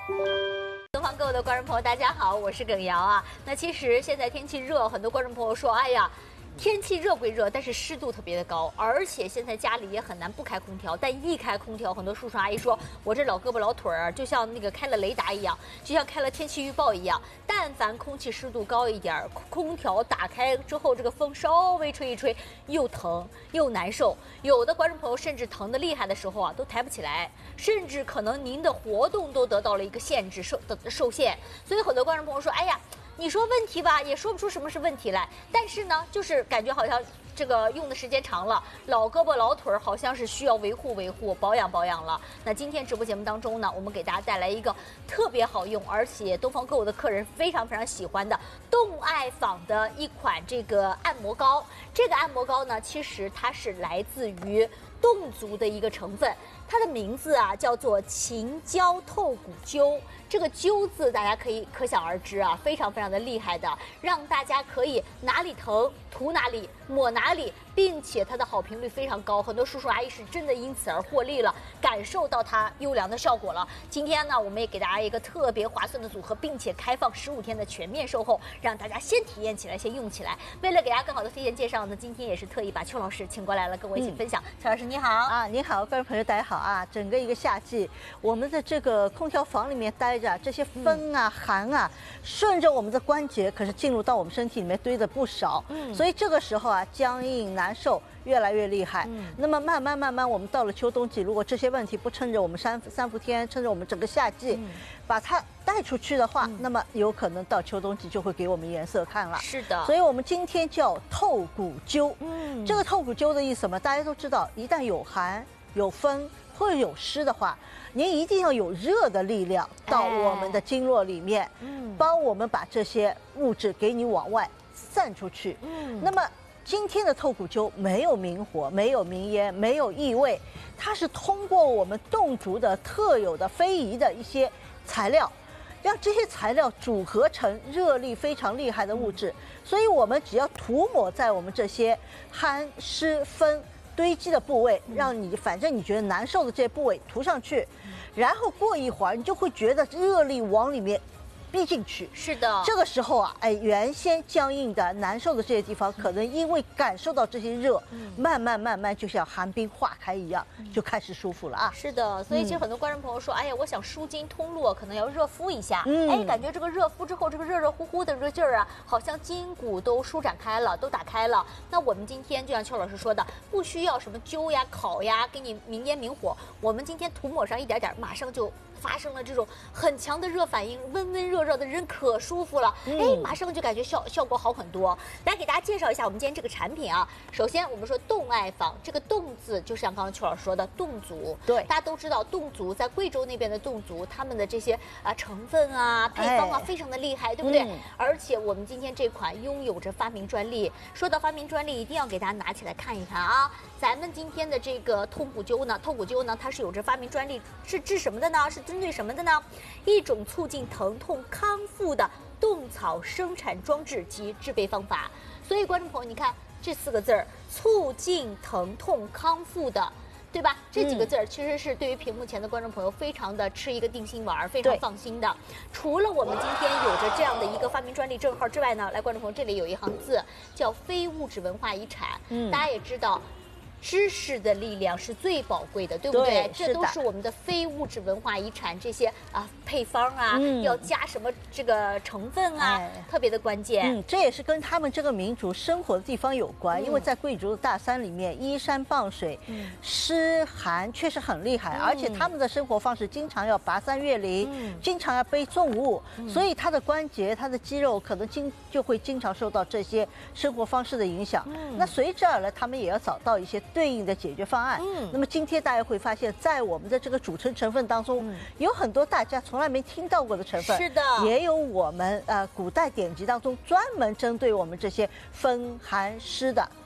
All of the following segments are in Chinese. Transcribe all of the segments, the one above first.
东方购物的观众朋友，大家好，我是耿瑶啊。那其实现在天气热，很多观众朋友说，哎呀。天气热归热，但是湿度特别的高，而且现在家里也很难不开空调。但一开空调，很多叔叔阿姨说，我这老胳膊老腿儿就像那个开了雷达一样，就像开了天气预报一样。但凡空气湿度高一点，空调打开之后，这个风稍微吹一吹，又疼又难受。有的观众朋友甚至疼得厉害的时候啊，都抬不起来，甚至可能您的活动都得到了一个限制，受限。所以很多观众朋友说，哎呀。你说问题吧，也说不出什么是问题来。但是呢，就是感觉好像这个用的时间长了，老胳膊老腿儿好像是需要维护、保养了。那今天直播节目当中呢，我们给大家带来一个特别好用，而且东方购物的客人非常喜欢的动爱坊的一款这个按摩膏。这个按摩膏呢，其实它是来自于侗族的一个成分，它的名字啊叫做秦椒透骨灸。这个灸字大家可想而知啊，非常的厉害的，让大家可以哪里疼涂哪里，抹哪里，并且它的好评率非常高，很多叔叔阿姨是真的因此而获利了，感受到它优良的效果了。今天呢，我们也给大家一个特别划算的组合，并且开放15天的全面售后，让大家先体验起来，先用起来。为了给大家更好的推荐介绍呢，今天也是特意把邱老师请过来了，跟我一起分享。邱老师你好啊，你好，各位朋友大家好啊！整个一个夏季，我们的这个空调房里面待着，这些风啊、寒啊，顺着我们的关节，可是进入到我们身体里面堆的不少。所以这个时候啊，僵硬难受。越来越厉害，那么慢慢，我们到了秋冬季，如果这些问题不趁着我们三伏天，趁着我们整个夏季，把它带出去的话，那么有可能到秋冬季就会给我们颜色看了。 是的， 所以我们今天叫透骨灸。这个透骨灸的意思什么？大家都知道，一旦有寒、有风或者有湿的话，您一定要有热的力量到我们的经络里面，帮我们把这些物质给你往外散出去。那么。今天的透骨灸没有明火，没有明烟，没有异味，它是通过我们侗族的特有的非遗的一些材料，让这些材料组合成热力非常厉害的物质。所以我们只要涂抹在我们这些寒湿风堆积的部位，让你反正你觉得难受的这些部位涂上去，然后过一会儿你就会觉得热力往里面逼进去。 是的， 这个时候啊，原先僵硬的、难受的这些地方，可能因为感受到这些热，慢慢就像寒冰化开一样，就开始舒服了啊。 是的，所以其实很多观众朋友说，哎呀，我想舒筋通络，可能要热敷一下。感觉这个热敷之后，这个热乎乎的这个劲儿啊，好像筋骨都舒展开了，都打开了。那我们今天就像邱老师说的，不需要什么灸呀、烤呀，给你明烟明火，我们今天涂抹上一点点，马上就发生了这种很强的热反应，温热的人可舒服了，马上就感觉效果好很多。来给大家介绍一下我们今天这个产品啊。首先我们说动爱坊，这个动字就像刚刚邱老师说的侗族，对，大家都知道侗族在贵州那边的侗族，他们的这些成分啊、配方啊非常的厉害，对不对？而且我们今天这款拥有着发明专利。说到发明专利，一定要给大家拿起来看一看啊。咱们今天的这个透骨灸呢，它是有着发明专利，是治什么的呢？是针对什么的呢？一种促进疼痛康复的动草生产装置及制备方法。所以观众朋友，你看这4个字儿，促进疼痛康复的，对吧？这几个字儿其实是对于屏幕前的观众朋友非常的吃一个定心丸，非常放心的。除了我们今天有着这样的一个发明专利证号之外呢，来观众朋友这里有一行字叫非物质文化遗产。大家也知道。知识的力量是最宝贵的，对不对？这都是我们的非物质文化遗产，这些配方啊，要加什么这个成分啊，特别的关键。 这也是跟他们这个民族生活的地方有关，因为在贵族的大山里面，依山傍水，湿寒确实很厉害，而且他们的生活方式经常要跋山越岭，经常要背重物，所以他的关节、他的肌肉可能就会经常受到这些生活方式的影响。那随之而来，他们也要找到一些对应的解决方案。那么今天大家会发现，在我们的这个组成分当中，有很多大家从来没听到过的成分， 是的， 也有我们古代典籍当中专门针对我们这些风寒湿的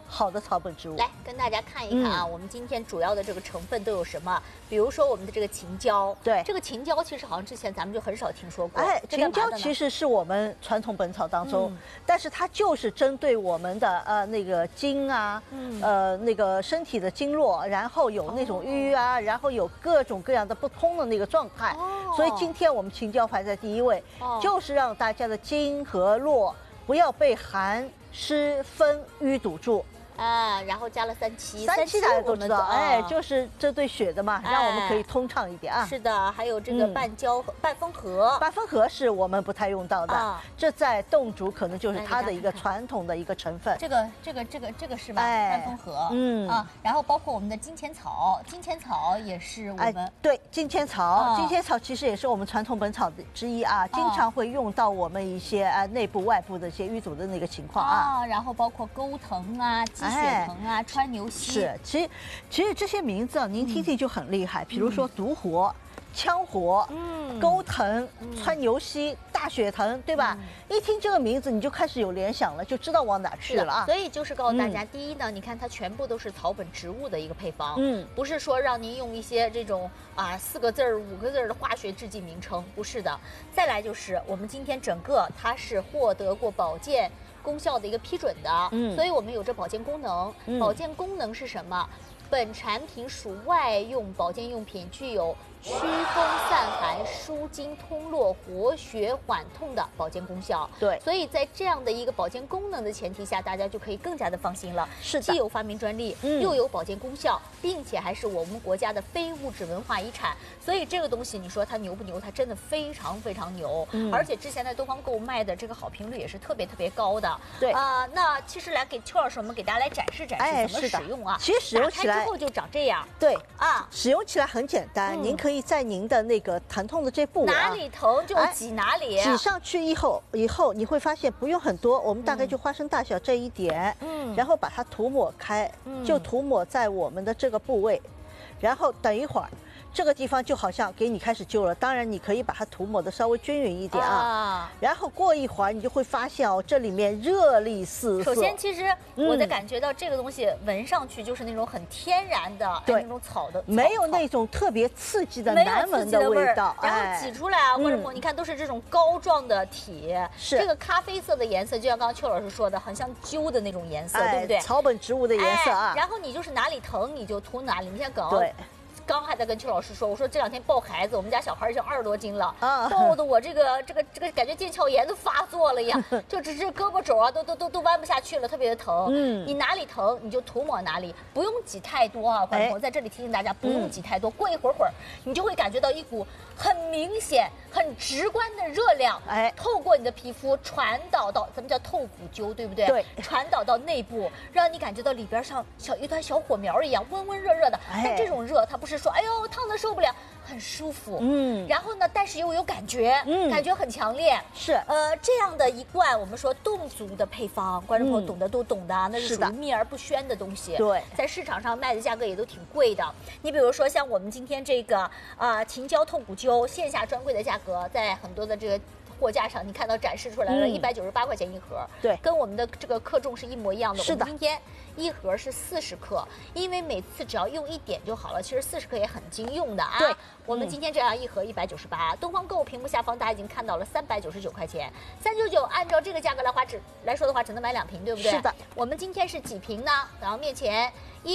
好的草本植物。 来跟大家看一看啊，我们今天主要的这个成分都有什么？比如说我们的这个芹椒， 对， 这个芹椒其实好像之前咱们就很少听说过。 哎，芹椒其实是我们传统本草当中，但是它就是针对我们的那个经啊，那个身体的经络，然后有那种瘀啊，然后有各种各样的不通的那个状态。所以今天我们芹椒排在第一位，就是让大家的经和络不要被寒湿风瘀堵住。 然后加了3七， 大家都知道，哎，就是这对血的嘛，让我们可以通畅一点啊。 是的，还有这个半风荷， 半风荷是我们不太用到的，这在冻竹可能就是它的一个传统的一个成分。 这个是吧？半风荷，然后包括我们的金钱草，金钱草也是我们对金钱草，金钱草其实也是我们传统本草之一啊，经常会用到我们一些内部外部的一些淤堵的那个情况啊。 然后包括钩藤啊。血藤啊，川牛膝是，其实这些名字啊，您听听就很厉害。比如说独活、羌活、钩藤、川牛膝、大血藤，对吧？一听这个名字，你就开始有联想了，就知道往哪去了啊。 所以就是告诉大家，第一呢，你看它全部都是草本植物的一个配方，不是说让您用一些这种4个字儿、5个字儿的化学制剂名称，不是的。再来就是我们今天整个它是获得过保健功效的一个批准的，所以我们有这保健功能。保健功能是什么？本产品属外用保健用品，具有驱风散寒、舒筋通络、活血缓痛的保健功效。 对， 所以在这样的一个保健功能的前提下，大家就可以更加的放心了。 是的， 既有发明专利，又有保健功效，并且还是我们国家的非物质文化遗产。所以这个东西，你说它牛不牛？它真的非常非常牛。而且之前在东方购物卖的这个好评率也是特别特别高的。 对那其实来给邱老师，我们给大家来展示展示怎么使用啊。 其实使用起来之后就长这样。 对使用起来很简单，您可以在您的那个疼痛的这部位哪里疼就挤哪里， 挤上去以后你会发现不用很多，我们大概就花生大小这一点，然后把它涂抹开，就涂抹在我们的这个部位，然后等一会儿。这个地方就好像给你开始灸了，当然你可以把它涂抹的稍微均匀一点啊。然后过一会儿你就会发现哦，这里面热力四射。 首先，其实我在感觉到这个东西闻上去就是那种很天然的，那种草的， 没有那种特别刺激的难闻的味道。 然后挤出来啊，或者你看都是这种膏状的体，是这个咖啡色的颜色，就像刚刚邱老师说的，很像灸的那种颜色，对不对？ 草本植物的颜色啊。 然后你就是哪里疼你就涂哪里，你像梗。 对。 刚还在跟邱老师说，我说这2天抱孩子，我们家小孩已经20多斤了，抱的我这个感觉腱鞘炎都发作了一样，就只是胳膊肘啊都弯不下去了，特别的疼。你哪里疼你就涂抹哪里，不用挤太多啊。观众朋友在这里提醒大家，不用挤太多，过一会儿你就会感觉到一股很明显、很直观的热量，透过你的皮肤传导到咱们叫透骨灸，对不对？ 对， 传导到内部，让你感觉到里边像一团小火苗一样，温温热热的。但这种热它不是说哎呦烫的受不了，很舒服，然后呢，但是又有感觉，感觉很强烈， 是， 这样的一罐我们说冻足的配方，观众朋友懂的都懂的，那是属于秘而不宣的东西， 对， 在市场上卖的价格也都挺贵的。你比如说像我们今天这个秦椒透骨灸线下专柜的价格，在很多的这个货架上，你看到展示出来了，198块钱一盒， 对， 跟我们的这个克重是一模一样的。 是的， 今天一盒是40克，因为每次只要用1点就好了，其实40克也很经用的啊。 对， 我们今天这样一盒198，东方购物屏幕下方大家已经看到了399块钱，399，按照这个价格来说的话，只能买2瓶，对不对？ 是的。 我们今天是几瓶呢？然后面前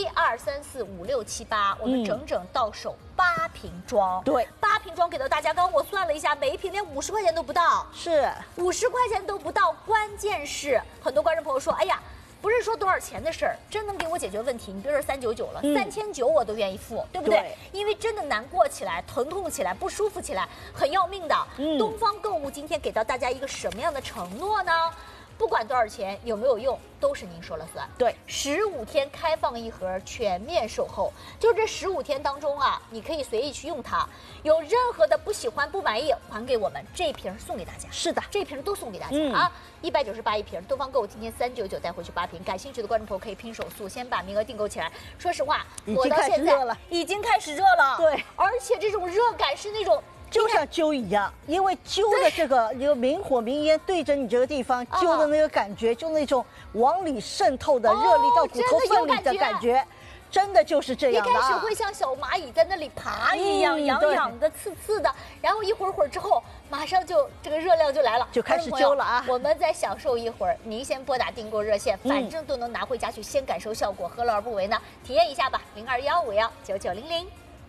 1、2、3、4、5、6、7、8，我们整整到手8瓶装。 对 ，8瓶装给到大家。刚刚我算了一下，每一瓶连50块钱都不到， 是 50块钱都不到。关键是很多观众朋友说，哎呀。不是说多少钱的事儿，真能给我解决问题。你别说399了，3900我都愿意付，对不对？因为真的难过起来、疼痛起来、不舒服起来，很要命的。东方购物今天给到大家一个什么样的承诺呢？不管多少钱，有没有用，都是您说了算。 对 ，15天开放一盒，全面售后。就这15天当中啊，你可以随意去用它。有任何的不喜欢、不满意，还给我们，这瓶送给大家。 是的， 这瓶都送给大家啊！198一瓶，东方购物今天399带回去8瓶。感兴趣的观众朋友可以拼手速，先把名额订购起来。说实话，我到现在已经开始热了。 对， 而且这种热感是那种就像灸一样，因为灸的这个一个明火明烟对着你这个地方灸的那个感觉，就那种往里渗透的热力到骨头缝里的感觉。真的就是这样的， 一开始会像小蚂蚁在那里爬一样，痒痒的、刺刺的，然后一会儿之后，马上就这个热量就来了， 就开始灸了啊！ 我们再享受一会儿，您先拨打订购热线，反正都能拿回家去，先感受效果，何乐而不为呢？体验一下吧，0215519900。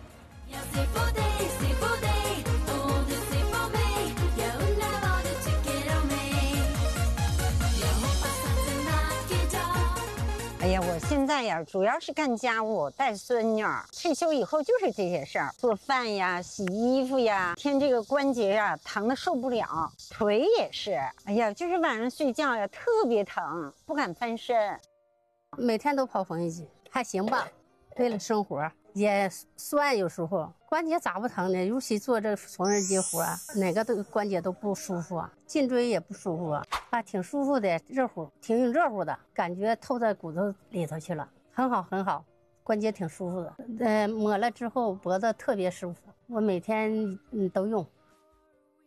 哎呀，我现在呀，主要是干家务，带孙女儿。退休以后就是这些事儿，做饭呀、洗衣服呀。天这个关节呀，疼得受不了，腿也是。哎呀，就是晚上睡觉呀，特别疼，不敢翻身。 每天都跑缝纫机，还行吧。为了生活也酸，有时候关节咋不疼呢？尤其做这缝纫机活，哪个关节都不舒服啊，颈椎也不舒服啊，挺舒服的，热乎，挺热乎的感觉，透在骨头里头去了，很好很好，关节挺舒服的。抹了之后脖子特别舒服，我每天都用。